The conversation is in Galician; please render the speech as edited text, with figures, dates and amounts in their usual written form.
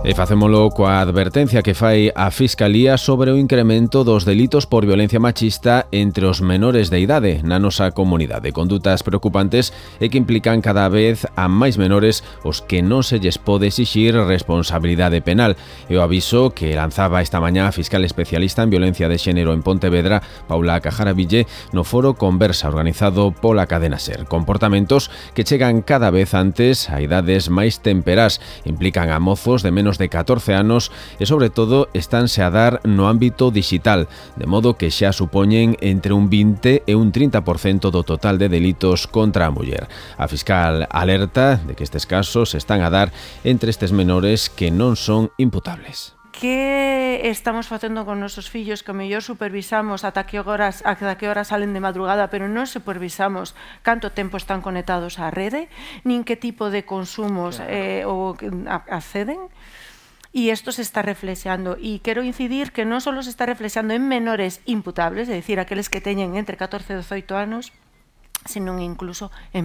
E facémolo coa advertencia que fai a Fiscalía sobre o incremento dos delitos por violencia machista entre os menores de idade na nosa comunidade. Condutas preocupantes e que implican cada vez a máis menores os que non se lles pode exixir responsabilidade penal. E o aviso que lanzaba esta mañá a fiscal especialista en violencia de xénero en Pontevedra, Paula Cajaraville, no foro Conversa organizado pola cadena SER. Comportamentos que chegan cada vez antes a idades máis temperás, implican a mozos de menos de 14 anos e, sobre todo, estánse a dar no ámbito digital, de modo que xa supoñen entre un 20 e un 30% do total de delitos contra a muller. A fiscal alerta de que estes casos se están a dar entre estes menores que non son imputables. Que estamos facendo con nosos fillos que mellor supervisamos ata que horas salen de madrugada, pero non supervisamos canto tempo están conectados á rede, nin que tipo de consumos acceden. E isto se está reflexando, e quero incidir que non só se está reflexando en menores imputables, é dicir, aqueles que teñen entre 14 e 18 anos, senón incluso en